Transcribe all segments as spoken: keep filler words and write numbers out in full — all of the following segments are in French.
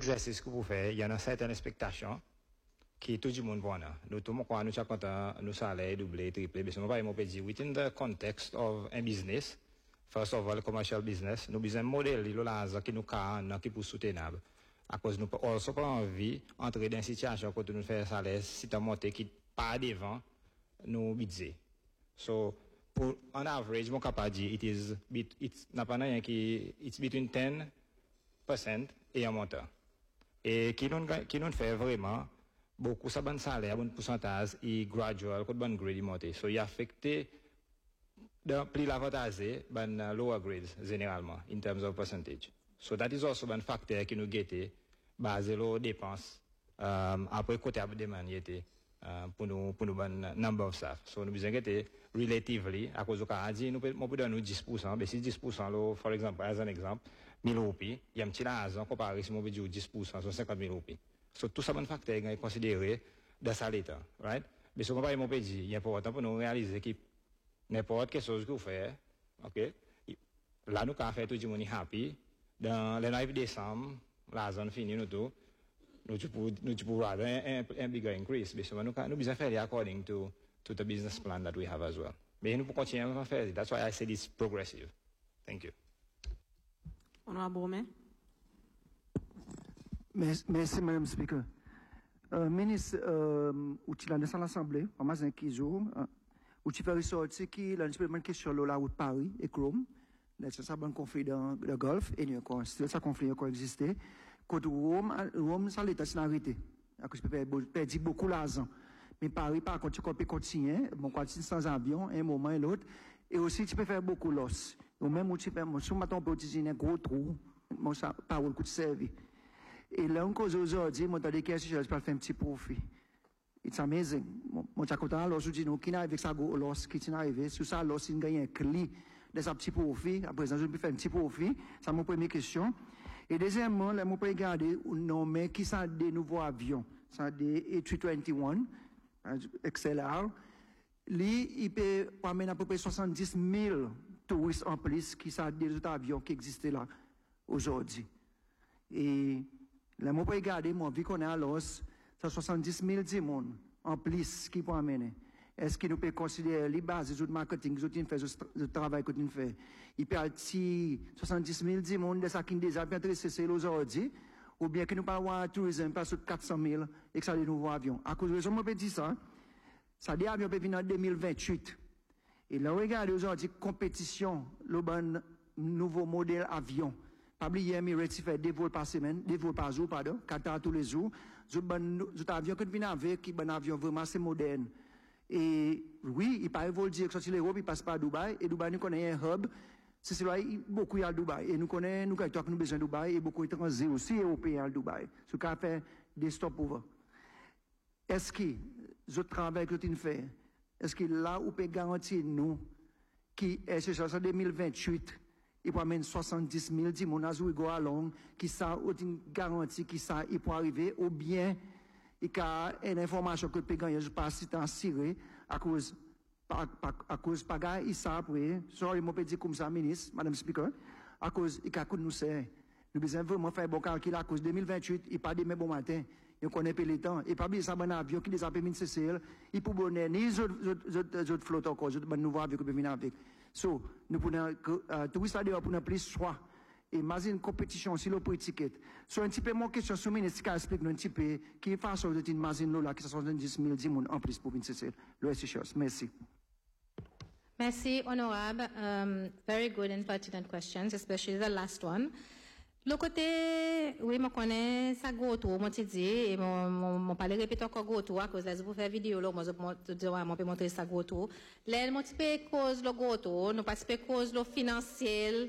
exercice que vous faites, il y a une certaine expectation qui tout le monde voit. Nous, tout le monde, nous sommes contents, nous salaires doublés, triplés, mais on va dire, within the context of a business, first of all, commercial business, nous besoin un modèle qui nous cadre, qui est soutenable. À cause nous aussi pas envie d'entrer dans une situation où nous faisons salaire, si tu monté qui pas devant nos budgets. So, pour, on average, mon capable dire, it is, it's, n'a pas rien qui, it's between ten percent et un montant. Et qui nous, qui nous fait vraiment, beaucoup, ça bon salaire, bon pourcentage, et gradual, quand bon grade monté. So, il affecte, de plus l'avantage, ben, lower grades, généralement, in terms of percentage. So that is also un facteur qui nous guette, basé sur les dépenses, um, après côté de demande, uh, pour nous, pour nous, ben, number of staff. So nous besoin guetter, relatively, à cause de cas, dit, nous pouvons donner dix pour cent, mais si dix pour cent, là, for example, as an exemple, mille roupies, il y a un petit l'argent, comparé si on veut dire dix pour cent, sur cinquante mille roupies. So tout ça, un facteur est considéré dans sa l'état, right? Mais si on parle, mon pays, il est important pour nous réaliser que n'importe quelle chose que vous faites, ok? Là, nous, quand on fait tout le monde happy, dans le neuf décembre, la zone finie, nous tout, nous pouvons avoir un, un bigger increase. Mais nous nous besoin faire according to, to the business plan that we have as well. Mais nous pouvons continuer à faire. That's why I said it's progressive. Thank you. Honorable Romain. Merci, Madame Speaker. Euh, ministre, euh, où tu l'as dans l'Assemblée, en matin qui joue, où tu fais ressortir qui, là, une question sur la route Paris et Chrome. C'est ça, un conflit dans le Golfe, et il y a encore, still, ça conflit encore existé. Quand Rome, Rome, ça l'État, c'est arrêté. À cause de perdre beaucoup d'argent. Mais Paris, par contre, tu peux continuer, bon, continue sans avion, un moment et l'autre. Et aussi, tu peux faire beaucoup de loss. Ou même, où tu peux, moi, si on peut utiliser un gros trou, moi, ça, parole coûte servi. Et là, on cause aujourd'hui, moi, dans des cas, je peux faire un petit profit. It's amazing. Moi, j'ai content, alors, je dis, nous, qui n'arrive avec ça, loss, qui n'arrive, sur ça, loss, il gagne un clé de ce petit profit. À présent, je peux faire un petit profit. C'est ma première question. Et deuxièmement, là, je peux regarder, nommer qui sont des nouveaux avions. Ça, des A trois cent vingt et un, X L R. Lui, il peut amener à peu près soixante-dix mille touristes en plus qui sont des autres avions qui existent là, aujourd'hui. Et, là, je peux regarder, moi, vu qu'on est à l'os, ça soixante-dix mille personnes en plus qui peuvent amener. Est-ce qu'il nous peut considérer les bases du marketing, du travail que nous faisons? Il peut y soixante-dix mille personnes de ça qui déjà bien intéressé aujourd'hui, ou bien que nous parlons de tourisme, pas sur quatre cent mille, et que ça des nouveaux avions. À cause de ça, on peut dire ça, ça des avions peuvent venir en deux mille vingt-huit. Et là, regardez aujourd'hui, compétition, le bon nouveau modèle avion. Pas oublier, Emirates, il fait deux vols par semaine, deux vols par jour, pardon, Qatar tous les jours. Des avions que nous venons avec, qui sont avion vraiment assez moderne. Et oui, il paraît vol dire que sur l'Europe, il passe par Dubaï, et Dubaï, nous connaissons un hub. C'est cela, beaucoup y a Dubaï. Et nous connaissons, nous connaissons, nous besoin de Dubaï, et beaucoup de transits aussi européens à Dubaï. Ce qui a fait des stopovers. Est-ce que, ce travail que tu fais, est-ce que là, où peut garantir nous, qui est, c'est ça, en deux mille vingt-huit, il peut amener soixante-dix mille, dit mon azou, il go along, qui ça, une garantie, qui ça, il peut arriver, ou bien, il y a une information que le pays gagne, je passe si t'en ciré, à cause, à cause, pas il s'appelle, sorry, mon petit comme ça, ministre, madame speaker, à cause, il y a que nous c'est, nous besoin vraiment faire bon calcul à cause deux mille vingt-huit, il pas demain bon matin, il connaît pas les temps, et pas bien ça, bon avion qui les a permis de C C L, il peut bonner, ni les autres flottes encore, les autres nouveaux avions qui peuvent venir avec. So, nous prenons, euh, touristes là-dedans, pour plus choix. Et imagine une compétition aussi, le prix ticket. So, un petit peu mon question, sur le ministre, qui explique un petit peu, qui est façon de imaginer là, qui sont soixante-dix mille dix en plus pour venir C C L. Le S H S. Merci. Merci, Honorable. Um, very good and pertinent questions, especially the last one. Le côté, oui, je connais ça go-to, moi, tu dis, et mon, mon, mon parler répète encore go-to, à cause de vous faire vidéo, là, moi, je peux montrer ça go-to. Là, moi, tu peux cause le go-to, nous pas cause le financier,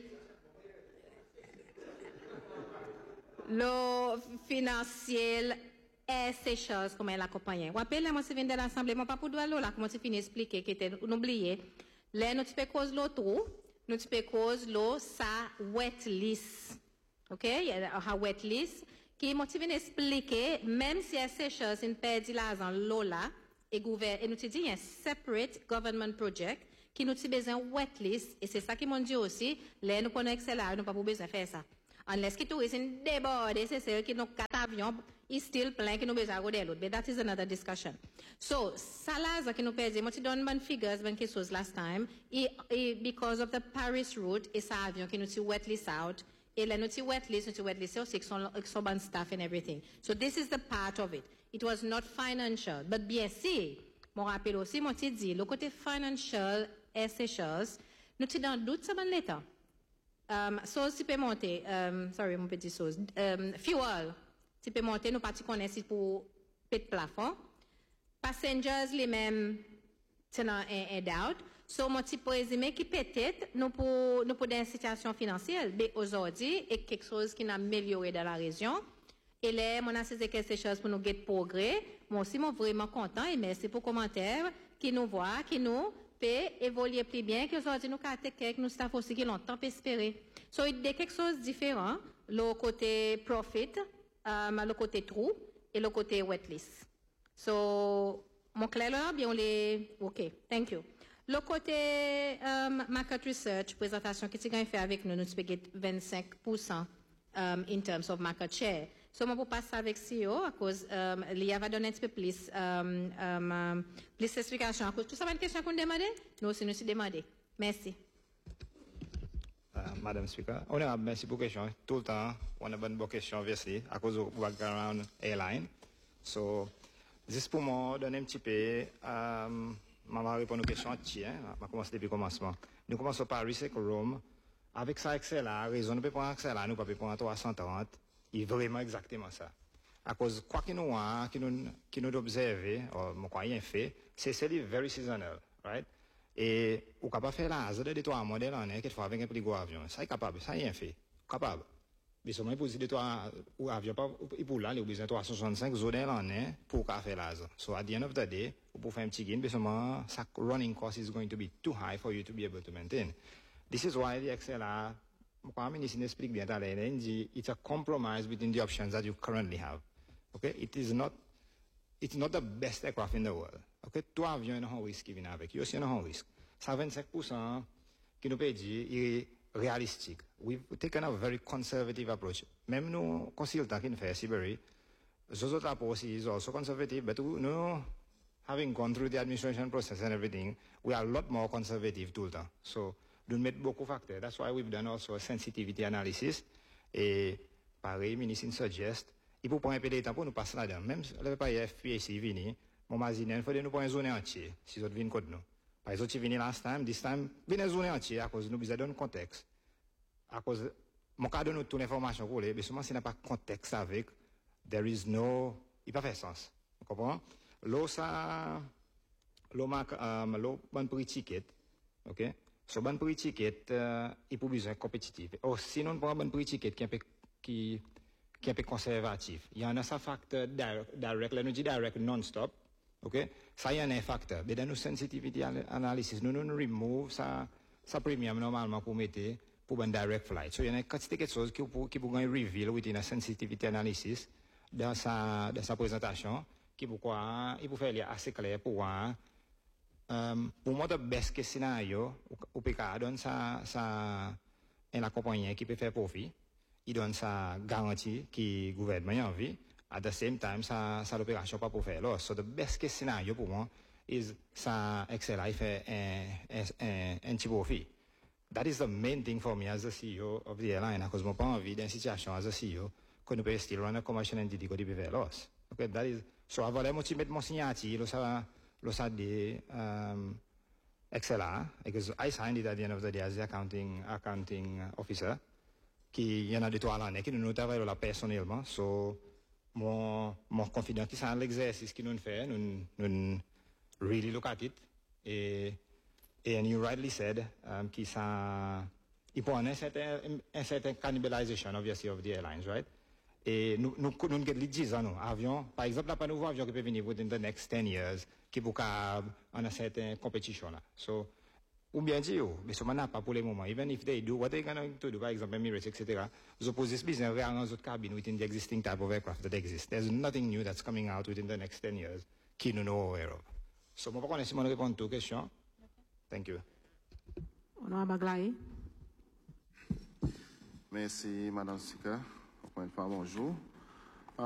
le financier, et ces choses, comment elle accompagne. Vous rappelez, moi, je viens de l'Assemblée, moi, pas pour doigt, là, comment tu finis expliquer, qui était oublié. Là, nous, tu peux cause le tout, nous, tu peux cause le, sa wet list. OK? Il y a un wet list qui motive à expliquer, même si il y a ces choses, une perdue l'argent, là, et gouvernement, et nous te dit, il y a un separate government project qui nous te besoin wet list, et c'est ça qui m'ont dit aussi, là, nous connaissons là, nous pas besoin de faire ça. Unless que tourisme déborde, c'est celle qui nous quatre avions, il still plein qui nous besoin de l'autre. But that is another discussion. So, salaires qui nous perdons, moi tu donnes bonnes figures, bonnes choses last time, et, et because of the Paris route, et ça avion qui nous ti wet list out, et là nous ti wet list, nous ti wet list aussi, qui sont, qui sont bonnes staff and everything. So this is the part of it. It was not financial, but bien si, mon rappel aussi, moi ti dit, le côté financial, et ces choses, nous ti dans doute ça bon l'état. Um, sauce tu peux monter, um, sorry mon petit sauce, um, fuel, tu peux monter, nous partis connaître pour petit plafond. Passengers les mêmes, c'est un un doubt. So mon petit présumer qui peut-être nous pour nous pour des situations financières, mais aujourd'hui est quelque chose qui n'a amélioré dans la région. Et là, mon assisté quelque chose pour nous get progrès. Moi aussi, moi vraiment content et merci pour commentaires qui nous voient, qui nous peut évoluer plus bien, que aujourd'hui nous avons quelques nous staff aussi qui longtemps espéré. So, il y a quelque chose de différent, le côté profit, um, le côté trou et le côté wet list. So, mon clair là, bien on les, ok, thank you. Le côté um, market research, présentation que tu as fait avec nous, nous avons vingt-cinq pour cent um, in terms of market share. So, je vais passer avec C E O à cause, um, il y avait donné un petit peu plus, um, um, plus d'explications. À cause, tout ça, c'est une question qu'on demande? Nous aussi, nous aussi demandé. Merci. Uh, Madam Speaker, on a merci pour la question. Tout le temps, on a une bonne question, obviously, à cause du background airline. So, juste pour moi, donner un petit peu, um, je vais répondre aux questions. Tiens, je vais commencer depuis le commencement. Nous commençons par Paris et Rome. Avec ça, accès là, raison, nous ne pouvons pas accès là, nous ne pouvons pas prendre trois cent trente. Il est vraiment exactement ça. À cause quoi que nous avons, que nous, que nous observons, ou quoi rien fait, c'est celui very seasonal, right? Et on capable faire là, ça de trois modèles en est, quelquefois avec un plus gros avion. Ça est capable, ça rien fait, capable. Mais seulement pour dire trois ou avion pas, il pour là, il a besoin de trois cent soixante-cinq modèles en est pour faire là. So at the end of the day, pour faire un petit gain, mais seulement ça running cost is going to be too high for you to be able to maintain. This is why the X L R. It's a compromise between the options that you currently have. Okay, it is not, it's not the best aircraft in the world. Okay, trois avions ont un risque qui viennent avec, il y a aussi un risque. Ça vingt-cinq pour cent qui nous peut dire est réalistique. We've taken a very conservative approach. Même nous consultants qui nous fait Siberi, those autres approach is also conservative, but we know, having gone through the administration process and everything, we are a lot more conservative tout le temps. So nous mettons beaucoup de facteurs. That's why we've done also a sensitivity analysis. Et pareil, ministre suggest, il faut prendre un peu de temps pour nous passer là-dedans. Même si le pays F P A C vient, mon mazine, il faut nous prendre une zone entière, si vous venez contre nous. Par exemple, si vous venez last time, this time, venez une zone entière à cause nous besoin d'un contexte. À cause, mon cas donne toute l'information pour les, mais seulement s'il n'y a pas de contexte avec, there is no, il n'a pas fait sens. Vous comprenez? L'eau, ça, l'eau, um, l'eau, bon prix ticket, ok? So, bon prix ticket, uh, il faut besoin compétitif. Oh, sinon, on prend un bon prix ticket qui est un peu, qui, qui est un peu conservatif. Il y en a ça facteur direct, direct, là, nous dit direct non-stop, ok? Ça, il y en a un facteur. Mais dans nos sensitivity analysis, nous, nous remove ça, ça premium normalement pour mettre, pour un direct flight. So, il y a une quantité de choses qui pour, qui pour reveal within a sensitivity analysis dans sa, dans sa présentation, qui pourquoi, il faut faire assez clair pour voir. Um, pour moi, le best case scénario, au P K donne ça, ça, et la compagnie qui peut faire profit, il donne sa garantie qui gouvernement a envie, at the same time, ça, ça l'opération pas pour faire loss. So the best case scenario pour moi, is ça, Excel il fait un, un, un petit profit. That is the main thing for me as the C E O of the airline, parce que je n'ai pas envie d'une situation as a C E O, qu'on ne peut still run a commercial entity qui peut faire loss. Okay, that is, so avant de mettre mon signature, ça, lo sa di um, Excel R, because I signed it at the end of the day as the accounting accounting officer, qui y en a de trois l'année, qui nous travaille là personnellement, so mon mon confident qui c'est l'exercice qui nous fait, nous nous really look at it, et et and you rightly said, um, qui ça, il peut en un certain un certain cannibalization obviously of the airlines, right? Et nous, nous, nous, nous, dix ans, nous, avions, par exemple, là, pas nouveau avion qui peut venir within the next ten years, qui peut en une certaine compétition, là. So, ou bien dire, mais ce n'est pas pour le moment. Even if they do, what they're going to do, par exemple, Emirates, et cetera, they oppose this business réarrange autres cabines within the existing type of aircraft that exist. There's nothing new that's coming out within the next ten years, qui nous know aware of. So, je ne sais pas si je réponds à toutes les questions. Thank you. Honorable Baglaye. Merci, Madame Speaker. Encore une fois, bonjour.